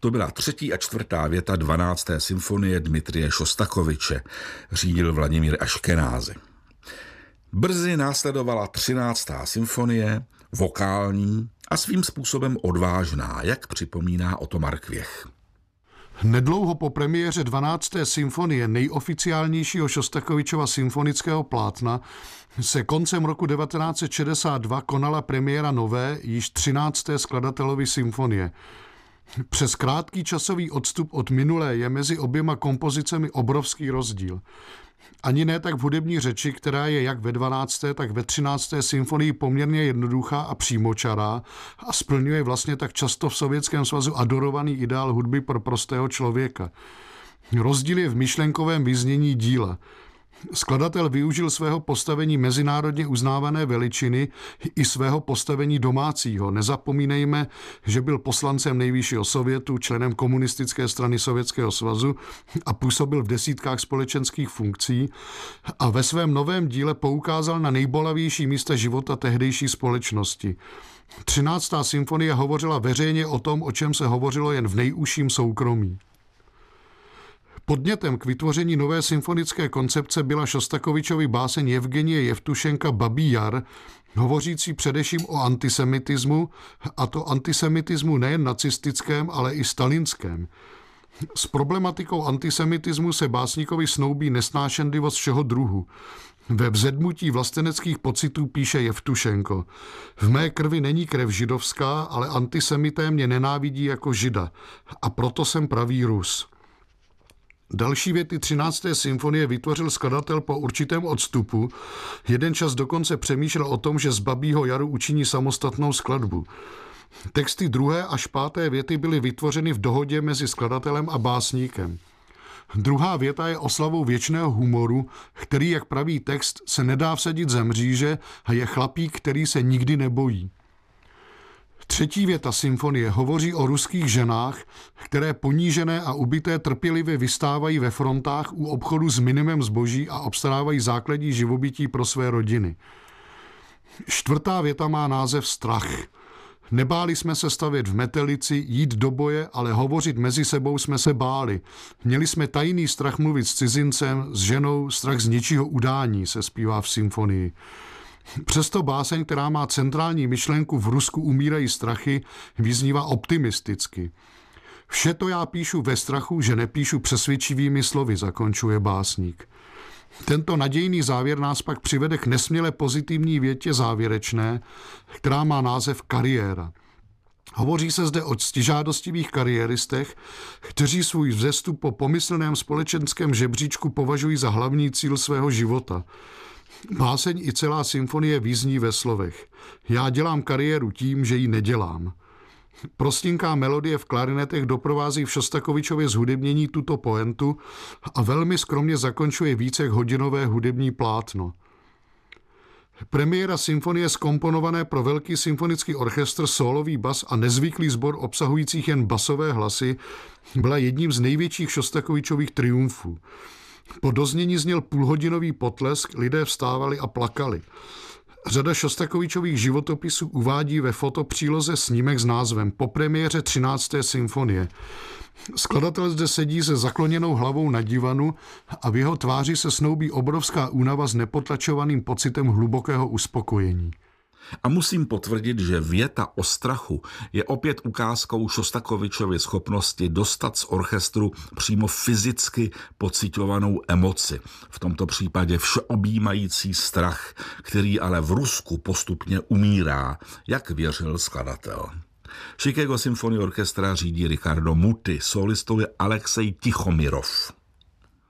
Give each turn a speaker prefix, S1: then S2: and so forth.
S1: To byla 3. a 4. věta 12. symfonie Dmitrije Šostakoviče, řídil Vladimír Aškenázy. Brzy následovala 13. symfonie, vokální a svým způsobem odvážná, jak připomíná Otomar Kvěch.
S2: Nedlouho po premiéře 12. symfonie nejoficiálnějšího Šostakovičova symfonického plátna se koncem roku 1962 konala premiéra nové, již 13. skladatelovy symfonie. Přes krátký časový odstup od minulé je mezi oběma kompozicemi obrovský rozdíl. Ani ne tak v hudební řeči, která je jak ve 12., tak ve 13. symfonii poměrně jednoduchá a přímočará a splňuje vlastně tak často v Sovětském svazu adorovaný ideál hudby pro prostého člověka. Rozdíl je v myšlenkovém vyznění díla. Skladatel využil svého postavení mezinárodně uznávané veličiny i svého postavení domácího. Nezapomínejme, že byl poslancem nejvyššího sovětu, členem komunistické strany Sovětského svazu a působil v desítkách společenských funkcí a ve svém novém díle poukázal na nejbolavější místa života tehdejší společnosti. 13. symfonie hovořila veřejně o tom, o čem se hovořilo jen v nejužším soukromí. Podnětem k vytvoření nové symfonické koncepce byla Šostakovičovy báseň Jevgenije Jevtušenka Babí jar, hovořící především o antisemitismu, a to antisemitismu nejen nacistickém, ale i stalinském. S problematikou antisemitismu se básníkovi snoubí nesnášenlivost všeho druhu. Ve vzedmutí vlasteneckých pocitů píše Jevtušenko: v mé krvi není krev židovská, ale antisemité mě nenávidí jako žida a proto jsem pravý Rus. Další věty 13. symfonie vytvořil skladatel po určitém odstupu. Jeden čas dokonce přemýšlel o tom, že z Babího jaru učiní samostatnou skladbu. Texty 2. až 5. věty byly vytvořeny v dohodě mezi skladatelem a básníkem. Druhá věta je oslavou věčného humoru, který, jak praví text, se nedá vsadit ze mříže a je chlapík, který se nikdy nebojí. 3. věta symfonie hovoří o ruských ženách, které ponížené a ubité trpělivě vystávají ve frontách u obchodu s minimem zboží a obstarávají základní živobytí pro své rodiny. 4. věta má název Strach. Nebáli jsme se stavět v metelici, jít do boje, ale hovořit mezi sebou jsme se báli. Měli jsme tajný strach mluvit s cizincem, s ženou, strach z něčího udání, se zpívá v symfonii. Přesto báseň, která má centrální myšlenku v Rusku umírají strachy, vyznívá optimisticky. Vše to já píšu ve strachu, že nepíšu přesvědčivými slovy, zakončuje básník. Tento nadějný závěr nás pak přivede k nesměle pozitivní větě závěrečné, která má název Kariéra. Hovoří se zde o ctižádostivých kariéristech, kteří svůj vzestup po pomyslném společenském žebříčku považují za hlavní cíl svého života. Báseň i celá symfonie vyzní ve slovech: já dělám kariéru tím, že ji nedělám. Prostinká melodie v klarinetech doprovází v Šostakovičově zhudebnění tuto poentu a velmi skromně zakončuje vícehodinové hudební plátno. Premiéra symfonie zkomponované pro velký symfonický orchestr, sólový bas a nezvyklý sbor obsahujících jen basové hlasy byla jedním z největších Šostakovičových triumfů. Po doznění zněl půlhodinový potlesk, lidé vstávali a plakali. Řada Šostakovičových životopisů uvádí ve fotopříloze snímek s názvem Po premiéře 13. symfonie. Skladatel zde sedí se zakloněnou hlavou na divanu a v jeho tváři se snoubí obrovská únava s nepotlačovaným pocitem hlubokého uspokojení.
S1: A musím potvrdit, že věta o strachu je opět ukázkou Šostakovičovy schopnosti dostat z orchestru přímo fyzicky pociťovanou emoci. V tomto případě všeobjímající strach, který ale v Rusku postupně umírá, jak věřil skladatel. Chicago Symphony Orchestra řídí Ricardo Muti, solistou je Alexej Tichomirov.